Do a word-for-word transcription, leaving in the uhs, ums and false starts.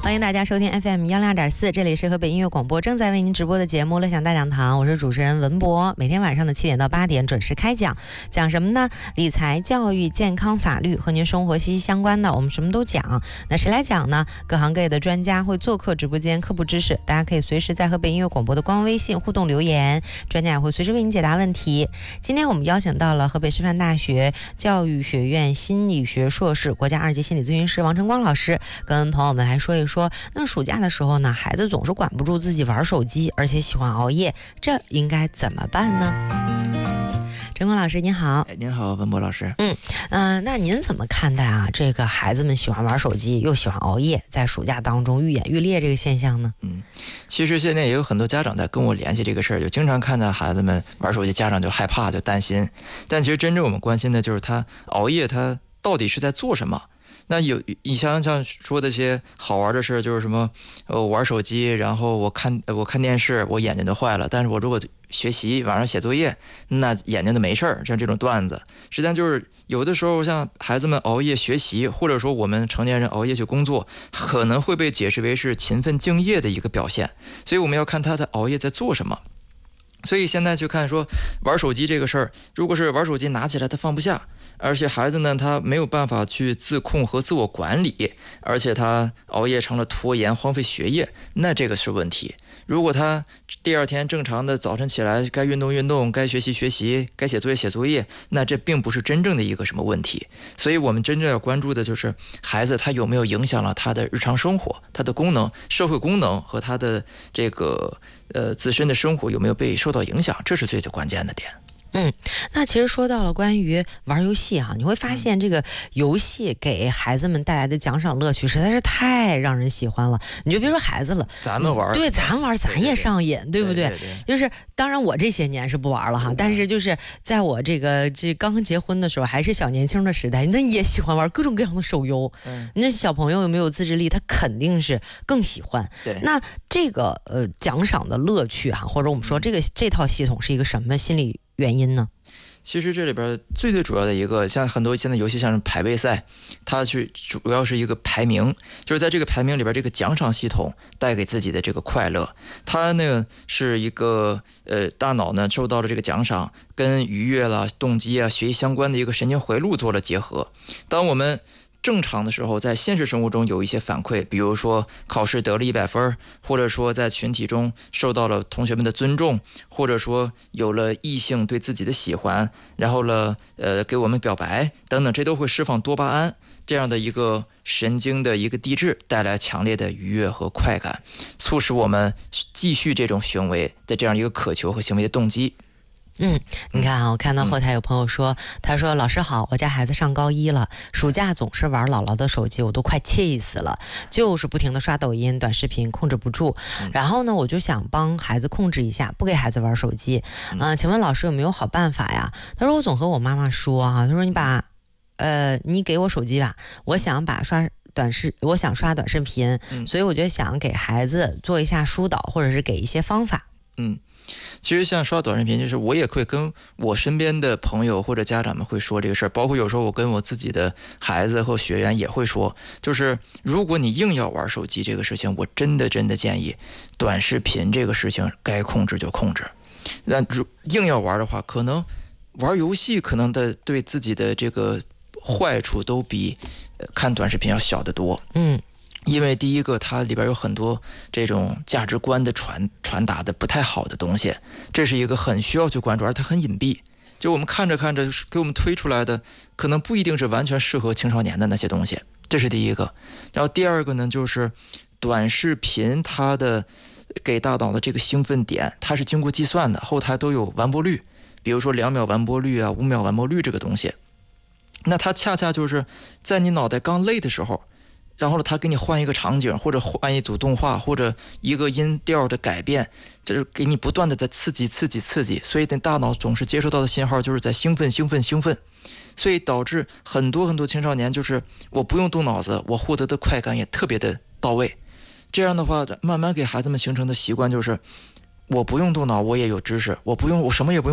欢迎大家收听 F M 幺零二点四，这里是河北音乐广播正在为您直播的节目《乐享大讲堂》，我是主持人文博。每天晚上的七点到八点准时开讲，讲什么呢？理财、教育、健康、法律，和您生活息息相关的，我们什么都讲。那谁来讲呢？各行各业的专家会做客直播间科普知识，大家可以随时在河北音乐广播的官微信互动留言，专家也会随时为您解答问题。今天我们邀请到了河北师范大学教育学院心理学硕士、国家二级心理咨询师王晨光老师，跟朋友们来说一说，那暑假的时候呢，孩子总是管不住自己玩手机，而且喜欢熬夜，这应该怎么办呢？晨光老师您好。 您好，文博老师。 嗯嗯、呃，那您怎么看待啊这个孩子们喜欢玩手机又喜欢熬夜，在暑假当中愈演愈烈这个现象呢？ 嗯，其实现在也有很多家长在跟我联系这个事儿，就经常看到孩子们玩手机，家长就害怕就担心，但其实真正我们关心的就是他熬夜他到底是在做什么。那有你像像说的些好玩的事，就是什么呃玩手机，然后我看我看电视，我眼睛就坏了。但是我如果学习晚上写作业，那眼睛就没事儿。像这种段子，实际上就是有的时候像孩子们熬夜学习，或者说我们成年人熬夜去工作，可能会被解释为是勤奋敬业的一个表现。所以我们要看他的熬夜在做什么。所以现在去看说玩手机这个事儿，如果是玩手机拿起来他放不下，而且孩子呢他没有办法去自控和自我管理，而且他熬夜成了拖延荒废学业，那这个是问题。如果他第二天正常的早晨起来该运动运动，该学习学习，该写作业写作业，那这并不是真正的一个什么问题。所以我们真正要关注的就是孩子他有没有影响了他的日常生活，他的功能社会功能和他的这个呃自身的生活有没有被受到影响，这是最最关键的点。 嗯，那其实说到了关于玩游戏哈，你会发现这个游戏给孩子们带来的奖赏乐趣实在是太让人喜欢了。你就别说孩子了， 咱们玩， 对，咱玩咱也上瘾，对不对？ 对对对对， 就是当然我这些年是不玩了哈，但是就是在我这个这刚结婚的时候，还是小年轻的时代，那也喜欢玩各种各样的手游。嗯，那小朋友有没有自制力，他肯定是更喜欢。 对， 那这个呃奖赏的乐趣哈，或者我们说这个这套系统是一个什么心理原因呢？ 其实这里边最最主要的一个，像很多现在游戏像是排位赛，它是主要是一个排名，就是在这个排名里边，这个奖赏系统带给自己的这个快乐，它呢是一个呃大脑呢受到了这个奖赏，跟愉悦啦、动机啊、学习相关的一个神经回路做了结合。当我们正常的时候，在现实生活中有一些反馈，比如说考试得了一百分，或者说在群体中受到了同学们的尊重，或者说有了异性对自己的喜欢，然后了呃给我们表白等等，这都会释放多巴胺这样的一个神经的一个递质，带来强烈的愉悦和快感，促使我们继续这种行为的这样一个渴求和行为的动机。 嗯，你看啊，我看到后台有朋友说，他说老师好，我家孩子上高一了，暑假总是玩姥姥的手机，我都快气死了，就是不停的刷抖音、短视频，控制不住。然后呢，我就想帮孩子控制一下，不给孩子玩手机。嗯、呃，请问老师有没有好办法呀？他说我总和我妈妈说啊，他说你把，呃，你给我手机吧，我想把刷。短视，我想刷短视频，所以我就想给孩子做一下疏导，或者是给一些方法。 嗯。其实像刷短视频，就是我也会跟我身边的朋友或者家长们会说这个事儿，包括有时候我跟我自己的孩子和学员也会说，就是如果你硬要玩手机这个事情，我真的真的建议短视频这个事情该控制就控制。那硬要玩的话，可能玩游戏可能的对自己的这个坏处都比看短视频要小得多。 嗯。 因为第一个，它里边有很多这种价值观的传传达的不太好的东西，这是一个很需要去关注，而它很隐蔽。就我们看着看着给我们推出来的，可能不一定是完全适合青少年的那些东西，这是第一个。然后第二个呢，就是短视频它的给大脑的这个兴奋点，它是经过计算的，后台都有完播率，比如说两秒完播率啊、五秒完播率这个东西。那它恰恰就是在你脑袋刚累的时候。然后呢，他给你换一个场景，或者换一组动画，或者一个音调的改变，这是给你不断的在刺激、刺激、刺激，所以你大脑总是接收到的信号就是在兴奋、兴奋、兴奋，所以导致很多很多青少年就是我不用动脑子，我获得的快感也特别的到位。这样的话，慢慢给孩子们形成的习惯就是，我不用动脑，我也有知识，我不用，我什么也不用。